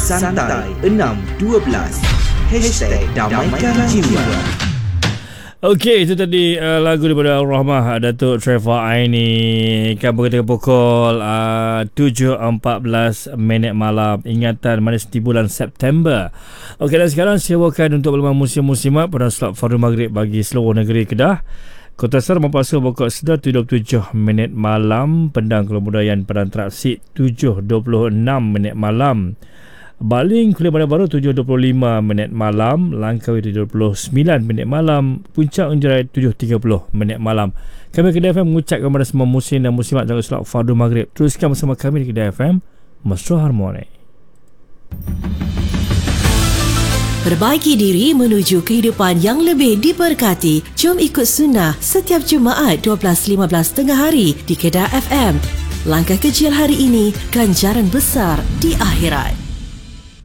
Santai 612 #Damaikan Jiwa. Okey, itu tadi lagu daripada Al-Rahmah Datuk Trevor Aini. Kan berkata pukul 7.14 malam. Ingatan manis di bulan September. Okey, dan sekarang sewakan untuk berlama musim-musimat pada slot Fardu Maghrib bagi seluruh negeri Kedah. Kota Sar memasuki pokok sedar 7.27 malam. Pendang Kemudayan Padang Transit 7.26 malam. Baling Kuala Bandar Baru 7.25 malam, Langkawi 7.29 malam, Puncak Unjerai 7.30 malam. Kami Kedah FM mengucapkan kepada semua muslim dan muslimat dalam slot Fardu Maghrib. Teruskan bersama kami di Kedah FM, Mesra Harmoni. Perbaiki diri menuju kehidupan yang lebih diberkati. Jom ikut sunnah setiap Jumaat 12.15 tengah hari di Kedah FM. Langkah kecil hari ini, ganjaran besar di akhirat.